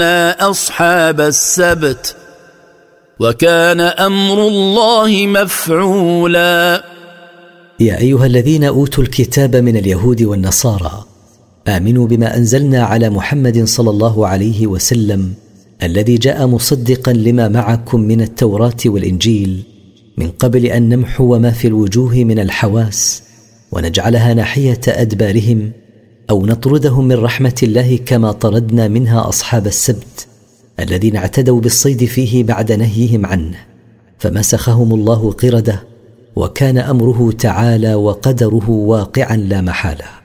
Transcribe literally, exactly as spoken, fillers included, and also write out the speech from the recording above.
أصحاب السبت وكان أمر الله مفعولا. يا أيها الذين أوتوا الكتاب من اليهود والنصارى آمنوا بما أنزلنا على محمد صلى الله عليه وسلم الذي جاء مصدقا لما معكم من التوراة والإنجيل من قبل أن نمحو ما في الوجوه من الحواس ونجعلها ناحية أدبارهم أو نطردهم من رحمة الله كما طردنا منها أصحاب السبت الذين اعتدوا بالصيد فيه بعد نهيهم عنه فمسخهم الله قردة وكان أمره تعالى وقدره واقعا لا محالة.